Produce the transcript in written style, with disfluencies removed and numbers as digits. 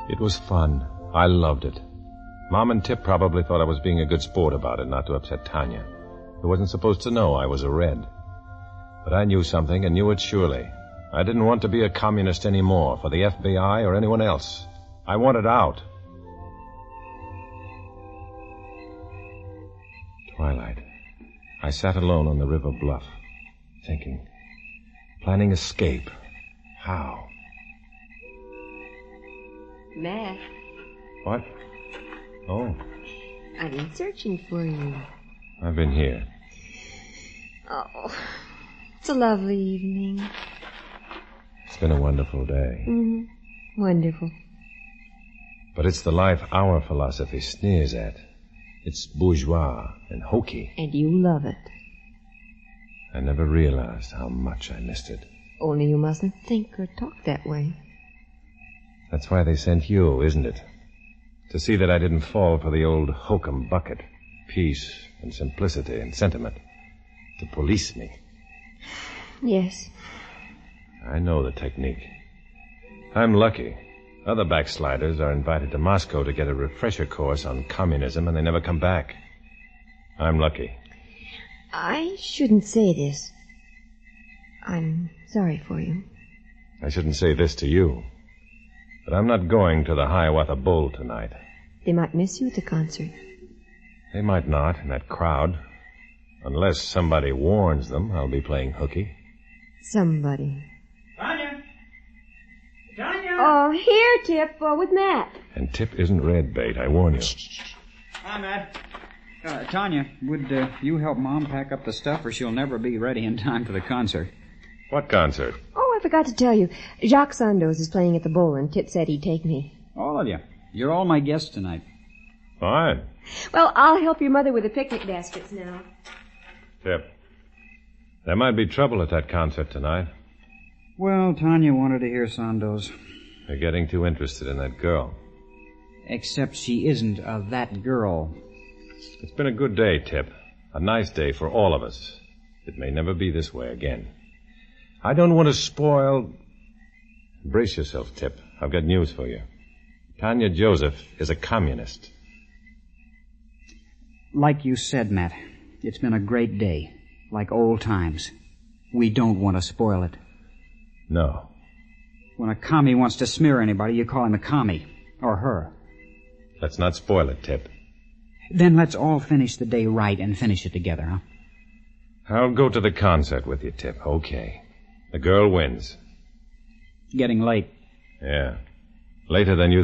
It was fun. I loved it. Mom and Tip probably thought I was being a good sport about it, not to upset Tanya, who wasn't supposed to know I was a Red. But I knew something, and knew it surely. I didn't want to be a communist anymore for the FBI or anyone else. I wanted out. Twilight. I sat alone on the river bluff, thinking, planning escape. How? Matt. What? Oh. I've been searching for you. I've been here. Oh, it's a lovely evening. It's been a wonderful day. Mm-hmm. Wonderful. But it's the life our philosophy sneers at. It's bourgeois and hokey. And you love it. I never realized how much I missed it. Only you mustn't think or talk that way. That's why they sent you, isn't it? To see that I didn't fall for the old hokum bucket. Peace and simplicity and sentiment. To police me. Yes. I know the technique. I'm lucky. Other backsliders are invited to Moscow to get a refresher course on communism, and they never come back. I'm lucky. I shouldn't say this. I'm sorry for you. I shouldn't say this to you. But I'm not going to the Hiawatha Bowl tonight. They might miss you at the concert. They might not in that crowd. Unless somebody warns them I'll be playing hooky. Somebody. Tanya! Tanya! Oh, here, Tip, with Matt. And Tip isn't red bait, I warn you. Hi, Matt. Tanya, would you help Mom pack up the stuff, or she'll never be ready in time for the concert? What concert? Oh, I forgot to tell you. Jacques Sandoz is playing at the bowl, and Tip said he'd take me. All of you. You're all my guests tonight. Fine. Well, I'll help your mother with the picnic baskets now. Tip, there might be trouble at that concert tonight. Well, Tanya wanted to hear Sandoz. They're getting too interested in that girl. Except she isn't that girl. It's been a good day, Tip. A nice day for all of us. It may never be this way again. I don't want to spoil... Brace yourself, Tip. I've got news for you. Tanya Joseph is a communist. Like you said, Matt, it's been a great day. Like old times. We don't want to spoil it. No. When a commie wants to smear anybody, you call him a commie. Or her. Let's not spoil it, Tip. Then let's all finish the day right and finish it together, huh? I'll go to the concert with you, Tip. Okay. The girl wins. Getting late. Yeah. Later than you